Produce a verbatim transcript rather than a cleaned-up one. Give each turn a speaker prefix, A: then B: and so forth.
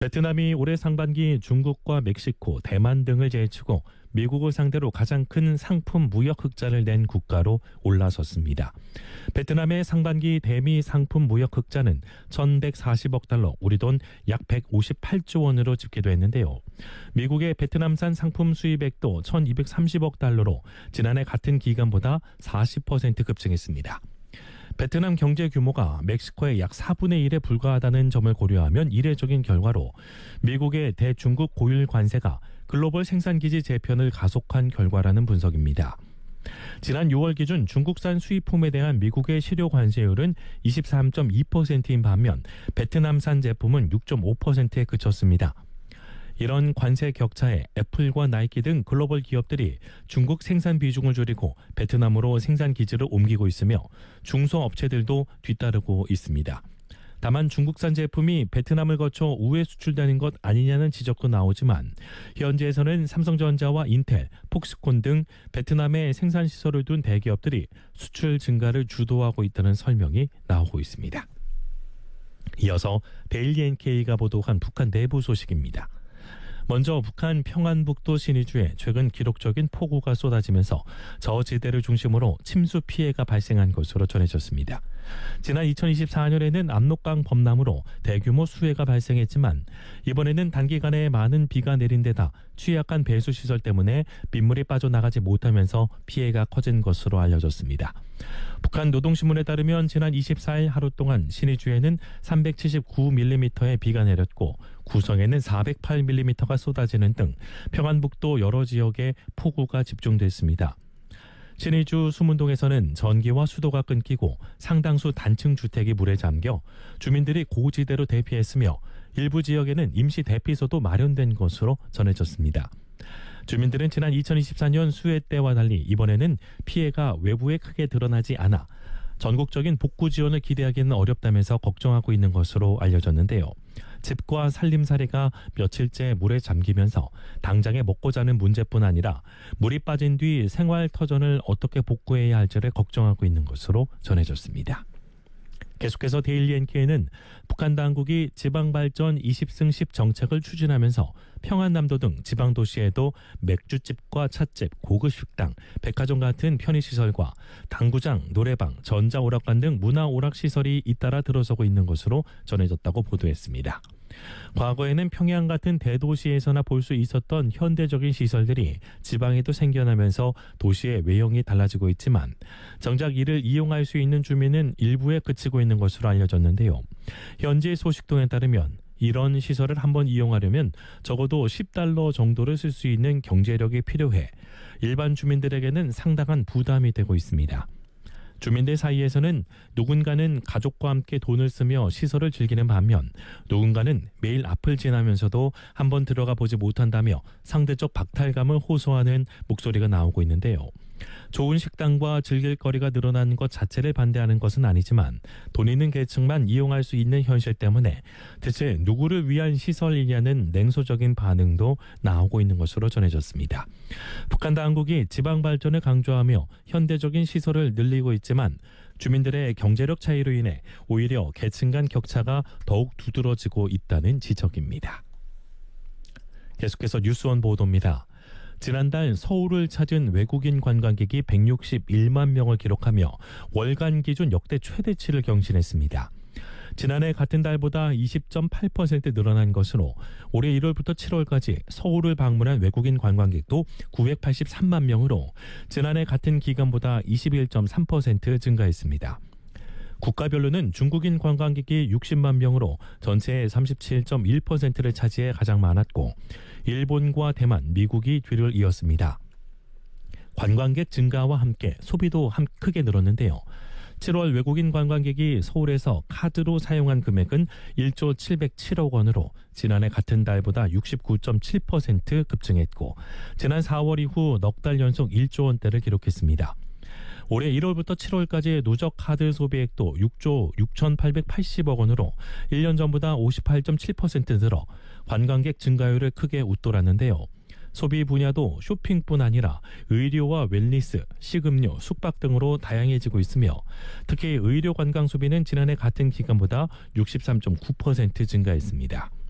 A: 베트남이 올해 상반기 중국과 멕시코, 대만 등을 제치고 미국을 상대로 가장 큰 상품 무역 흑자를 낸 국가로 올라섰습니다. 베트남의 상반기 대미 상품 무역 흑자는 천백사십억 달러, 우리 돈 약 백오십팔조 원으로 집계됐는데요. 미국의 베트남산 상품 수입액도 천이백삼십억 달러로 지난해 같은 기간보다 사십 퍼센트 급증했습니다. 베트남 경제 규모가 멕시코의 약 사분의 일에 불과하다는 점을 고려하면 이례적인 결과로 미국의 대중국 고율 관세가 글로벌 생산기지 재편을 가속한 결과라는 분석입니다. 지난 유월 기준 중국산 수입품에 대한 미국의 실효 관세율은 이십삼 점 이 퍼센트인 반면 베트남산 제품은 육 점 오 퍼센트에 그쳤습니다. 이런 관세 격차에 애플과 나이키 등 글로벌 기업들이 중국 생산 비중을 줄이고 베트남으로 생산 기지를 옮기고 있으며 중소업체들도 뒤따르고 있습니다. 다만 중국산 제품이 베트남을 거쳐 우회 수출되는 것 아니냐는 지적도 나오지만 현지에서는 삼성전자와 인텔, 폭스콘 등 베트남에 생산시설을 둔 대기업들이 수출 증가를 주도하고 있다는 설명이 나오고 있습니다. 이어서 데일리 엔케이가 보도한 북한 내부 소식입니다. 먼저 북한 평안북도 신의주에 최근 기록적인 폭우가 쏟아지면서 저지대를 중심으로 침수 피해가 발생한 것으로 전해졌습니다. 지난 이천이십사 년에는 압록강 범람으로 대규모 수해가 발생했지만 이번에는 단기간에 많은 비가 내린 데다 취약한 배수시설 때문에 빗물이 빠져나가지 못하면서 피해가 커진 것으로 알려졌습니다. 북한 노동신문에 따르면 지난 이십사 일 하루 동안 신의주에는 삼백칠십구 밀리미터의 비가 내렸고 구성에는 사백팔 밀리미터가 쏟아지는 등 평안북도 여러 지역에 폭우가 집중됐습니다. 신의주 수문동에서는 전기와 수도가 끊기고 상당수 단층 주택이 물에 잠겨 주민들이 고지대로 대피했으며 일부 지역에는 임시 대피소도 마련된 것으로 전해졌습니다. 주민들은 지난 이천이십사 년 수해 때와 달리 이번에는 피해가 외부에 크게 드러나지 않아 전국적인 복구 지원을 기대하기는 어렵다면서 걱정하고 있는 것으로 알려졌는데요. 집과 살림살이가 며칠째 물에 잠기면서 당장에 먹고 자는 문제뿐 아니라 물이 빠진 뒤 생활터전을 어떻게 복구해야 할지를 걱정하고 있는 것으로 전해졌습니다. 계속해서 데일리 엔케이는 북한 당국이 지방발전 이십 승 십 정책을 추진하면서 평안남도 등 지방도시에도 맥주집과 찻집, 고급 식당, 백화점 같은 편의시설과 당구장, 노래방, 전자오락관 등 문화오락시설이 잇따라 들어서고 있는 것으로 전해졌다고 보도했습니다. 과거에는 평양 같은 대도시에서나 볼 수 있었던 현대적인 시설들이 지방에도 생겨나면서 도시의 외형이 달라지고 있지만 정작 이를 이용할 수 있는 주민은 일부에 그치고 있는 것으로 알려졌는데요. 현지 소식통에 따르면 이런 시설을 한번 이용하려면 적어도 십 달러 정도를 쓸 수 있는 경제력이 필요해 일반 주민들에게는 상당한 부담이 되고 있습니다. 주민들 사이에서는 누군가는 가족과 함께 돈을 쓰며 시설을 즐기는 반면 누군가는 매일 앞을 지나면서도 한번 들어가 보지 못한다며 상대적 박탈감을 호소하는 목소리가 나오고 있는데요. 좋은 식당과 즐길 거리가 늘어나는 것 자체를 반대하는 것은 아니지만 돈 있는 계층만 이용할 수 있는 현실 때문에 대체 누구를 위한 시설이냐는 냉소적인 반응도 나오고 있는 것으로 전해졌습니다. 북한 당국이 지방 발전을 강조하며 현대적인 시설을 늘리고 있지만 주민들의 경제력 차이로 인해 오히려 계층 간 격차가 더욱 두드러지고 있다는 지적입니다. 계속해서 뉴스원 보도입니다. 지난달 서울을 찾은 외국인 관광객이 백육십일만 명을 기록하며 월간 기준 역대 최대치를 경신했습니다. 지난해 같은 달보다 이십 점 팔 퍼센트 늘어난 것으로 올해 일월부터 칠월까지 서울을 방문한 외국인 관광객도 구백팔십삼만 명으로 지난해 같은 기간보다 이십일 점 삼 퍼센트 증가했습니다. 국가별로는 중국인 관광객이 육십만 명으로 전체의 삼십칠 점 일 퍼센트를 차지해 가장 많았고 일본과 대만, 미국이 뒤를 이었습니다. 관광객 증가와 함께 소비도 크게 늘었는데요. 칠월 외국인 관광객이 서울에서 카드로 사용한 금액은 일조 칠백칠억 원으로 지난해 같은 달보다 육십구 점 칠 퍼센트 급증했고 지난 사월 이후 넉 달 연속 일조 원대를 기록했습니다. 올해 일월부터 칠월까지 누적 카드 소비액도 육조 육천팔백팔십억 원으로 일 년 전보다 오십팔 점 칠 퍼센트 늘어 관광객 증가율을 크게 웃돌았는데요. 소비 분야도 쇼핑뿐 아니라 의료와 웰니스, 식음료, 숙박 등으로 다양해지고 있으며 특히 의료 관광 소비는 지난해 같은 기간보다 육십삼 점 구 퍼센트 증가했습니다.